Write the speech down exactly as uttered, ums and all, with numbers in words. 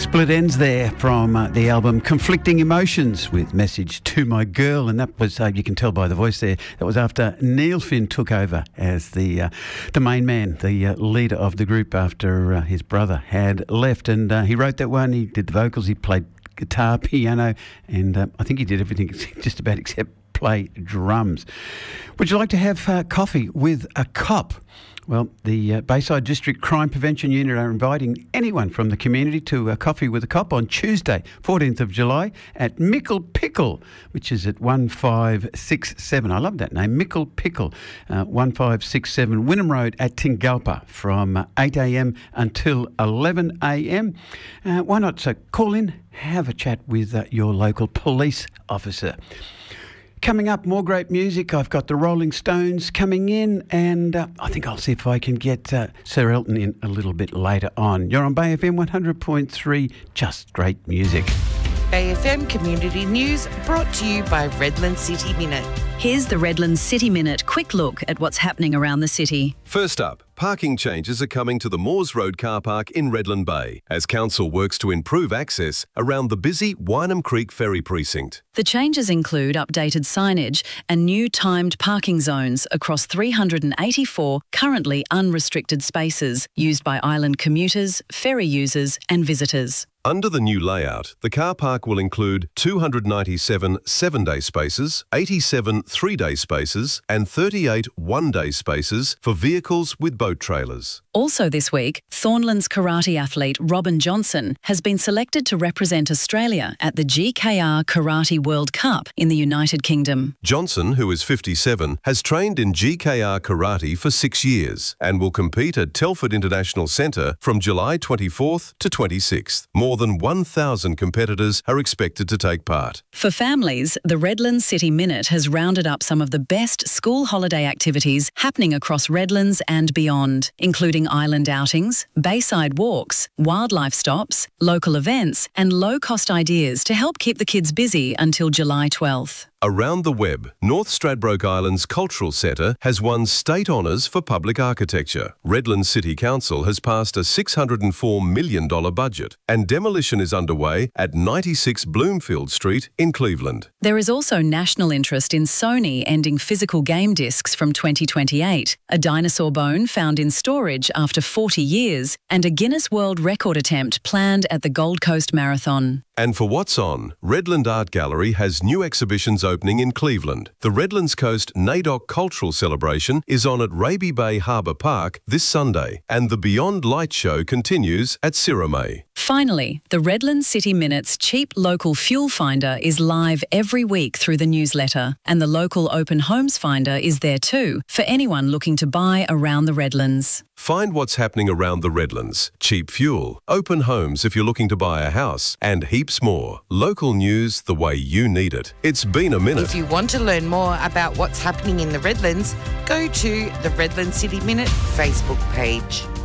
Split ends there from uh, the album Conflicting Emotions with Message to My Girl, and that was, uh, you can tell by the voice there, that was after Neil Finn took over as the uh, the main man, the uh, leader of the group after uh, his brother had left. And uh, he wrote that one, he did the vocals, he played guitar, piano, and uh, I think he did everything just about except play drums. Would you like to have uh, coffee with a cop? Well, the uh, Bayside District Crime Prevention Unit are inviting anyone from the community to a coffee with a cop on Tuesday, fourteenth of July at Mickle Pickle, which is at one five six seven. I love that name, Mickle Pickle, uh, one five six seven Wynnum Road at Tingalpa from uh, eight a m until eleven a m. Uh, why not so call in, have a chat with uh, your local police officer. Coming up, more great music. I've got the Rolling Stones coming in, and uh, I think I'll see if I can get uh, Sir Elton in a little bit later on. You're on Bay F M one hundred point three, just great music. Bay F M Community News brought to you by Redland City Minute. Here's the Redland City Minute. Quick look at what's happening around the city. First up, parking changes are coming to the Moores Road car park in Redland Bay as council works to improve access around the busy Wynham Creek Ferry precinct. The changes include updated signage and new timed parking zones across three hundred eighty-four currently unrestricted spaces used by island commuters, ferry users and visitors. Under the new layout, the car park will include two hundred ninety-seven seven-day spaces, eighty-seven three-day spaces and thirty-eight one-day spaces for vehicles with boat trailers. Also this week, Thornlands karate athlete Robin Johnson has been selected to represent Australia at the G K R Karate World Cup in the United Kingdom. Johnson, who is fifty-seven, has trained in G K R Karate for six years and will compete at Telford International Centre from July twenty-fourth to twenty-sixth. More than one thousand competitors are expected to take part. For families, the Redlands City Minute has rounded up some of the best school holiday activities happening across Redlands and beyond, including island outings, bayside walks, wildlife stops, local events and low-cost ideas to help keep the kids busy until July twelfth. Around the web, North Stradbroke Island's Cultural Centre has won state honours for public architecture. Redland City Council has passed a six hundred four million dollars budget and demolition is underway at ninety-six Bloomfield Street in Cleveland. There is also national interest in Sony ending physical game discs from twenty twenty-eight, a dinosaur bone found in storage after forty years, and a Guinness World Record attempt planned at the Gold Coast Marathon. And for What's On, Redland Art Gallery has new exhibitions opening in Cleveland. The Redlands Coast NAIDOC Cultural Celebration is on at Raby Bay Harbour Park this Sunday, and the Beyond Light Show continues at Siromay. Finally, the Redland City Minute's cheap local fuel finder is live every week through the newsletter, and the local Open Homes Finder is there too for anyone looking to buy around the Redlands. Find what's happening around the Redlands, cheap fuel, open homes if you're looking to buy a house, and heaps more. Local news the way you need it. It's been a minute. If you want to learn more about what's happening in the Redlands, go to the Redland City Minute Facebook page.